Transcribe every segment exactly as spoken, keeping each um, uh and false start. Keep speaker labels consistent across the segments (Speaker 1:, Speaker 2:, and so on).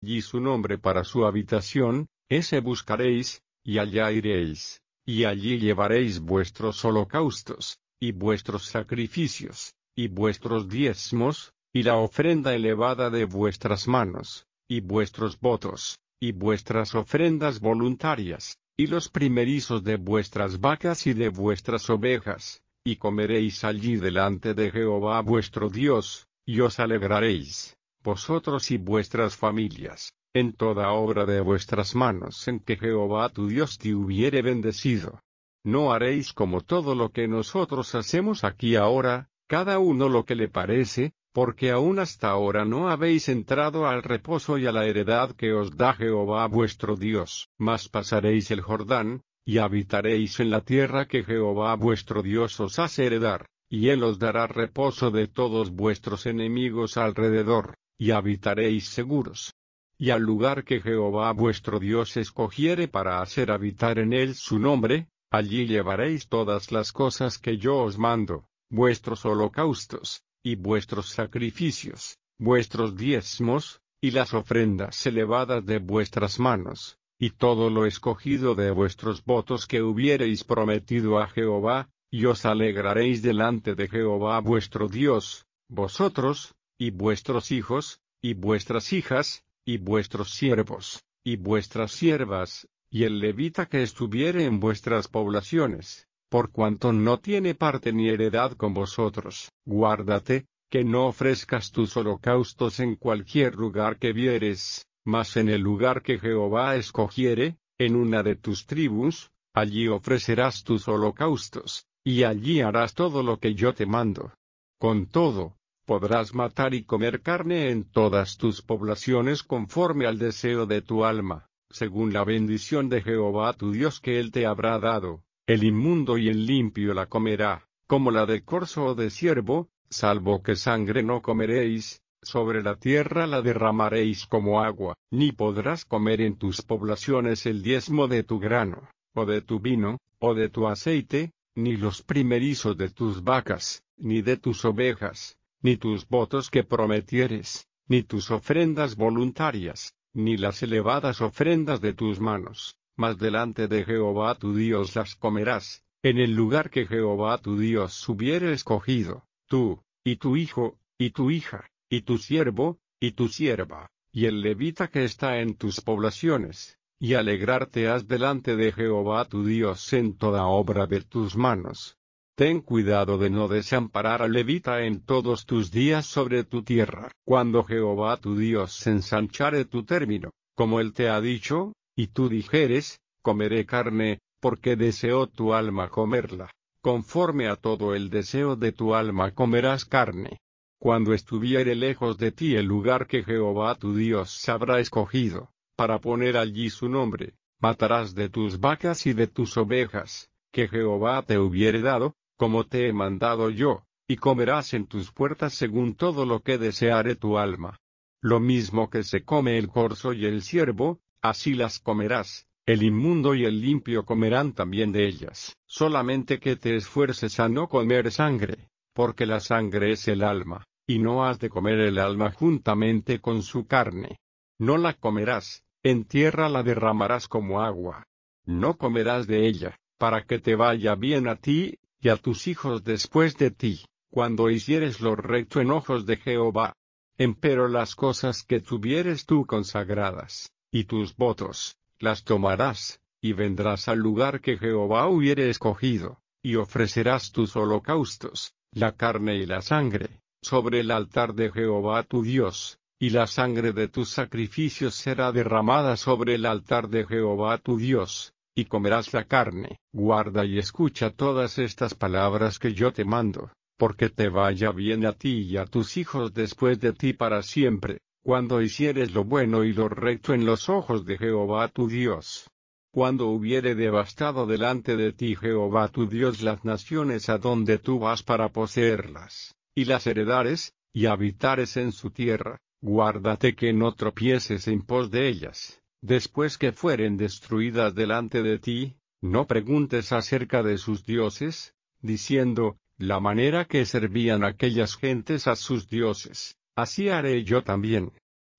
Speaker 1: y su nombre para su habitación, ese buscaréis, y allá iréis, y allí llevaréis vuestros holocaustos, y vuestros sacrificios, y vuestros diezmos, y la ofrenda elevada de vuestras manos, y vuestros votos, y vuestras ofrendas voluntarias, y los primerizos de vuestras vacas y de vuestras ovejas, y comeréis allí delante de Jehová vuestro Dios, y os alegraréis, vosotros y vuestras familias, en toda obra de vuestras manos en que Jehová tu Dios te hubiere bendecido. No haréis como todo lo que nosotros hacemos aquí ahora, cada uno lo que le parece, porque aún hasta ahora no habéis entrado al reposo y a la heredad que os da Jehová vuestro Dios. Mas pasaréis el Jordán, y habitaréis en la tierra que Jehová vuestro Dios os hace heredar, y él os dará reposo de todos vuestros enemigos alrededor, y habitaréis seguros. Y al lugar que Jehová vuestro Dios escogiere para hacer habitar en él su nombre, allí llevaréis todas las cosas que yo os mando, vuestros holocaustos, y vuestros sacrificios, vuestros diezmos, y las ofrendas elevadas de vuestras manos, y todo lo escogido de vuestros votos que hubiereis prometido a Jehová, y os alegraréis delante de Jehová vuestro Dios, vosotros, y vuestros hijos, y vuestras hijas, y vuestros siervos, y vuestras siervas, y el levita que estuviere en vuestras poblaciones, por cuanto no tiene parte ni heredad con vosotros. Guárdate, que no ofrezcas tus holocaustos en cualquier lugar que vieres, mas en el lugar que Jehová escogiere, en una de tus tribus, allí ofrecerás tus holocaustos, y allí harás todo lo que yo te mando. Con todo, podrás matar y comer carne en todas tus poblaciones conforme al deseo de tu alma, según la bendición de Jehová tu Dios que él te habrá dado. El inmundo y el limpio la comerá, como la de corzo o de ciervo, salvo que sangre no comeréis, sobre la tierra la derramaréis como agua, ni podrás comer en tus poblaciones el diezmo de tu grano, o de tu vino, o de tu aceite, ni los primerizos de tus vacas, ni de tus ovejas, ni tus votos que prometieres, ni tus ofrendas voluntarias, ni las elevadas ofrendas de tus manos, mas delante de Jehová tu Dios las comerás, en el lugar que Jehová tu Dios hubiere escogido, tú, y tu hijo, y tu hija, y tu siervo, y tu sierva, y el levita que está en tus poblaciones, y alegrarte has delante de Jehová tu Dios en toda obra de tus manos. Ten cuidado de no desamparar al levita en todos tus días sobre tu tierra. Cuando Jehová tu Dios ensanchare tu término, como él te ha dicho, y tú dijeres, comeré carne, porque deseó tu alma comerla, conforme a todo el deseo de tu alma comerás carne. Cuando estuviere lejos de ti el lugar que Jehová tu Dios habrá escogido, para poner allí su nombre, matarás de tus vacas y de tus ovejas, que Jehová te hubiere dado, como te he mandado yo, y comerás en tus puertas según todo lo que deseare tu alma. Lo mismo que se come el corzo y el ciervo, así las comerás, el inmundo y el limpio comerán también de ellas. Solamente que te esfuerces a no comer sangre, porque la sangre es el alma, y no has de comer el alma juntamente con su carne. No la comerás, en tierra la derramarás como agua. No comerás de ella, para que te vaya bien a ti, y a tus hijos después de ti, cuando hicieres lo recto en ojos de Jehová. Empero las cosas que tuvieres tú consagradas, y tus votos, las tomarás, y vendrás al lugar que Jehová hubiere escogido, y ofrecerás tus holocaustos, la carne y la sangre, sobre el altar de Jehová tu Dios, y la sangre de tus sacrificios será derramada sobre el altar de Jehová tu Dios, y comerás la carne. Guarda y escucha todas estas palabras que yo te mando, porque te vaya bien a ti y a tus hijos después de ti para siempre, cuando hicieres lo bueno y lo recto en los ojos de Jehová tu Dios. Cuando hubiere devastado delante de ti Jehová tu Dios las naciones a donde tú vas para poseerlas, y las heredares, y habitares en su tierra, guárdate que no tropieces en pos de ellas. Después que fueren destruidas delante de ti, no preguntes acerca de sus dioses, diciendo, la manera que servían aquellas gentes a sus dioses, así haré yo también.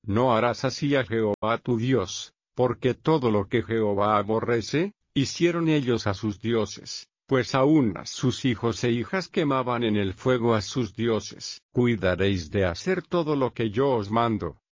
Speaker 1: No harás así a Jehová tu Dios, porque todo lo que Jehová aborrece, hicieron ellos a sus dioses, pues aún a sus hijos e hijas quemaban en el fuego a sus dioses. Cuidaréis de hacer todo lo que yo os mando,